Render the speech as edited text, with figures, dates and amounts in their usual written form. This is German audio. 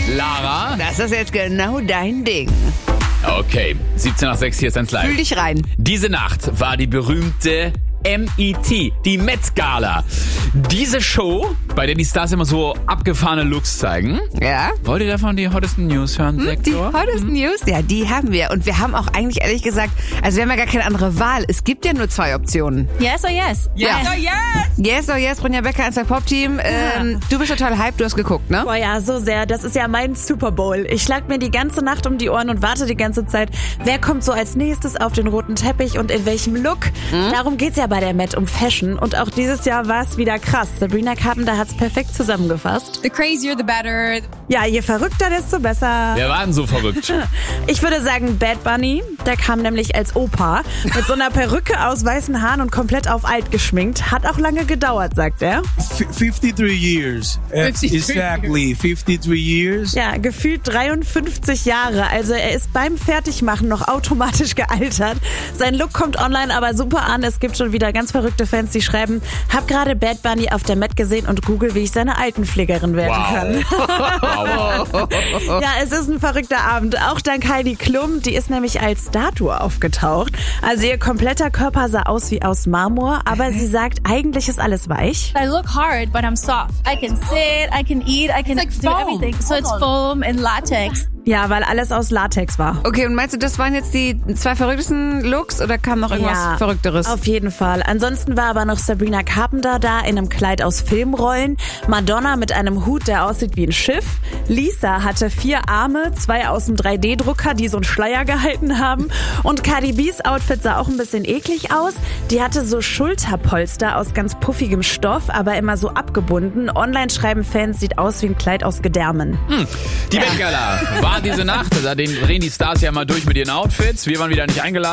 Lara? Das ist jetzt genau dein Ding. Okay, 17 nach 6, hier ist 1 Live. Fühl dich rein. Diese Nacht war die berühmte MET, die Met Gala. Diese Show, bei der die Stars immer so abgefahrene Looks zeigen. Ja. Wollt ihr davon die hottesten News hören, Die Sektor? hottest News, ja, die haben wir. Und wir haben auch eigentlich ehrlich gesagt, also wir haben ja gar keine andere Wahl. Es gibt ja nur 2 Optionen. Yes or yes? Ja. Yes or yes? Yes or yes, Bronja Becker, 1 Pop-Team. Du bist total hyped, du hast geguckt, ne? Boah ja, so sehr. Das ist ja mein Super Bowl. Ich schlag mir die ganze Nacht um die Ohren und warte die ganze Zeit, wer kommt so als nächstes auf den roten Teppich und in welchem Look. Darum geht's ja bei der Met, um Fashion. Und auch dieses Jahr war es wieder krass. Sabrina Carpenter hat's perfekt zusammengefasst. The crazier, the better. Ja, je verrückter, desto besser. Wer war denn so verrückt? Ich würde sagen Bad Bunny. Der kam nämlich als Opa mit so einer Perücke aus weißen Haaren und komplett auf alt geschminkt. Hat auch lange gedauert, sagt er. 53 years. 53 Exactly, 53 years. Ja, gefühlt 53 Jahre. Also er ist beim Fertigmachen noch automatisch gealtert. Sein Look kommt online aber super an. Es gibt schon wieder ganz verrückte Fans, die schreiben, hab gerade Bad Bunny auf der Met gesehen und google, wie ich seine Altenpflegerin werden kann. Wow. Ja, es ist ein verrückter Abend. Auch dank Heidi Klum, die ist nämlich als Statue aufgetaucht. Also ihr kompletter Körper sah aus wie aus Marmor, aber sie sagt, eigentlich ist alles weich. I look hard, but I'm soft. I can sit, I can eat, I can It's like do foam. everything. So it's foam and latex. Ja, weil alles aus Latex war. Okay, und meinst du, das waren jetzt die 2 verrücktesten Looks oder kam noch irgendwas Verrückteres? Auf jeden Fall. Ansonsten war aber noch Sabrina Carpenter da in einem Kleid aus Filmrollen. Madonna mit einem Hut, der aussieht wie ein Schiff. Lisa hatte 4 Arme, 2 aus dem 3D-Drucker, die so einen Schleier gehalten haben. Und Cardi B's Outfit sah auch ein bisschen eklig aus. Die hatte so Schulterpolster aus ganz puffigem Stoff, aber immer so abgebunden. Online schreiben Fans, sieht aus wie ein Kleid aus Gedärmen. Die Met Gala war diese Nacht. Da drehen die Stars ja mal durch mit ihren Outfits. Wir waren wieder nicht eingeladen.